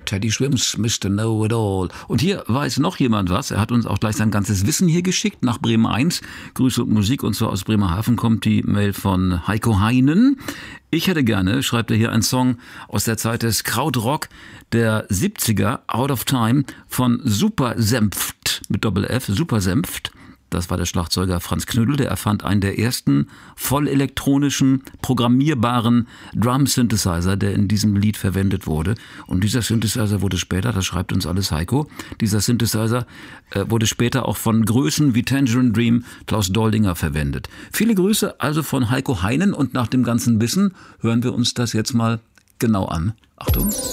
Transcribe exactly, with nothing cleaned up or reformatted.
Teddy Schwims, Mister Know-it-all. Und hier weiß noch jemand was. Er hat uns auch gleich sein ganzes Wissen hier geschickt nach Bremen eins. Grüße und Musik, und zwar aus Bremerhaven kommt die Mail von Heiko Heinen. Ich hätte gerne, schreibt er hier, einen Song aus der Zeit des Krautrock der siebziger, Out of Time, von Super Senft mit Doppel-F, Super Senft. Das war der Schlagzeuger Franz Knödel, der erfand einen der ersten vollelektronischen, programmierbaren Drum-Synthesizer, der in diesem Lied verwendet wurde. Und dieser Synthesizer wurde später, das schreibt uns alles Heiko, dieser Synthesizer äh, wurde später auch von Größen wie Tangerine Dream, Klaus Doldinger verwendet. Viele Grüße also von Heiko Heinen, und nach dem ganzen Wissen hören wir uns das jetzt mal genau an. Achtung.